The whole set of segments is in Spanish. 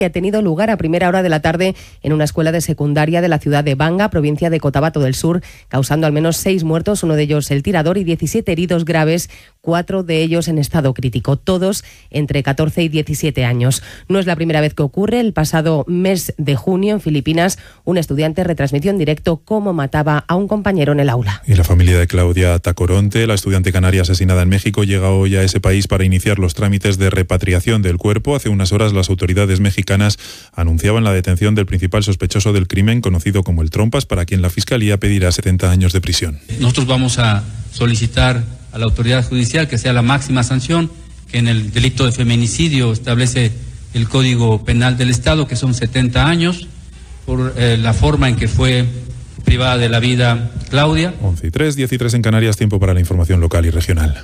que ha tenido lugar a primera hora de la tarde en una escuela de secundaria de la ciudad de Banga, provincia de Cotabato del Sur, causando al menos 6 muertos, uno de ellos el tirador, y 17 heridos graves, 4 de ellos en estado crítico, todos entre 14 y 17 años. No es la primera vez que ocurre. El pasado mes de junio, en Filipinas, un estudiante retransmitió en directo cómo mataba a un compañero en el aula. Y la familia de Claudia Tacoronte, la estudiante canaria asesinada en México, llega hoy a ese país para iniciar los trámites de repatriación del cuerpo. Hace unas horas las autoridades mexicanas anunciaban la detención del principal sospechoso del crimen, conocido como el Trompas, para quien la Fiscalía pedirá 70 años de prisión. Nosotros vamos a solicitar a la autoridad judicial que sea la máxima sanción, que en el delito de feminicidio establece el Código Penal del Estado, que son 70 años, por la forma en que fue privada de la vida Claudia. 11:03, 10:03 en Canarias, tiempo para la información local y regional.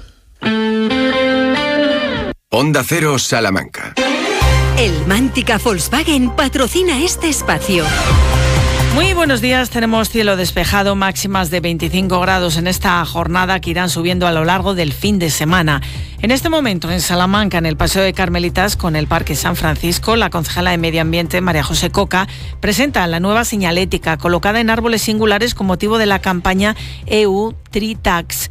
Onda Cero Salamanca. El Mántica Volkswagen patrocina este espacio. Muy buenos días, tenemos cielo despejado, máximas de 25 grados en esta jornada que irán subiendo a lo largo del fin de semana. En este momento en Salamanca, en el Paseo de Carmelitas con el Parque San Francisco, la concejala de Medio Ambiente, María José Coca, presenta la nueva señalética colocada en árboles singulares con motivo de la campaña EU Tree Tax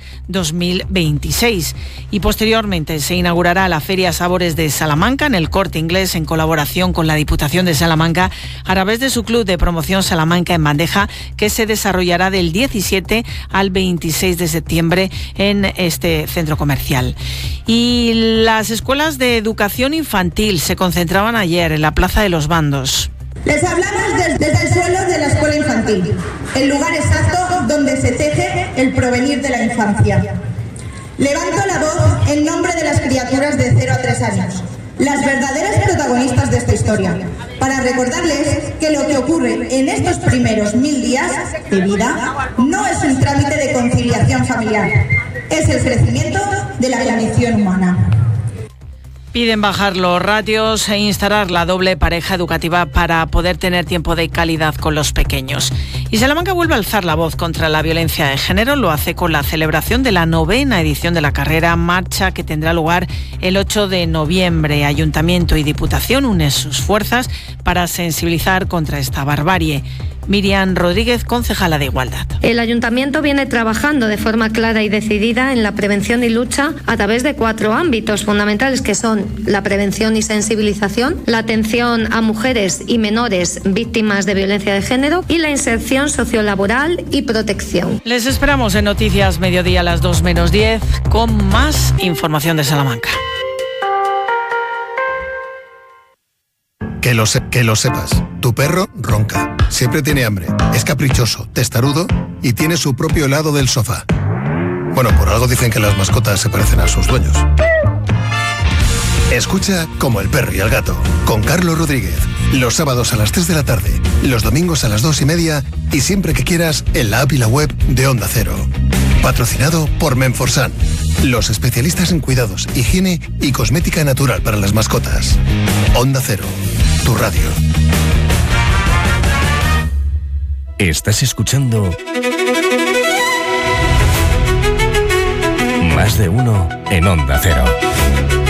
2026. Y posteriormente se inaugurará la Feria Sabores de Salamanca en el Corte Inglés en colaboración con la Diputación de Salamanca a través de su Club de Promoción Salamanca en Bandeja, que se desarrollará del 17 al 26 de septiembre en este centro comercial. Y las escuelas de educación infantil se concentraban ayer en la Plaza de los Bandos. Les hablamos desde el suelo de la escuela infantil, el lugar exacto donde se teje el porvenir de la infancia. Levanto la voz en nombre de las criaturas de 0 a 3 años, las verdaderas protagonistas de esta historia, para recordarles que lo que ocurre en estos primeros 1000 días de vida no es un trámite de conciliación familiar, es el crecimiento de la condición humana. Piden bajar los ratios e instalar la doble pareja educativa para poder tener tiempo de calidad con los pequeños. Y Salamanca vuelve a alzar la voz contra la violencia de género. Lo hace con la celebración de la 9ª edición de la carrera marcha, que tendrá lugar el 8 de noviembre. Ayuntamiento y Diputación unen sus fuerzas para sensibilizar contra esta barbarie. Miriam Rodríguez, concejala de Igualdad. El Ayuntamiento viene trabajando de forma clara y decidida en la prevención y lucha a través de 4 ámbitos fundamentales, que son la prevención y sensibilización, la atención a mujeres y menores víctimas de violencia de género y la inserción sociolaboral y protección. Les esperamos en Noticias Mediodía a las 2:10 con más información de Salamanca. Que lo sepas, tu perro ronca, siempre tiene hambre, es caprichoso, testarudo y tiene su propio lado del sofá. Bueno, por algo dicen que las mascotas se parecen a sus dueños. Escucha Como el perro y el gato, con Carlos Rodríguez, los sábados a las 3 de la tarde, los domingos a las 2:30 y siempre que quieras en la app y la web de Onda Cero. Patrocinado por Menforsan, los especialistas en cuidados, higiene y cosmética natural para las mascotas. Onda Cero, tu radio. Estás escuchando Más de Uno en Onda Cero.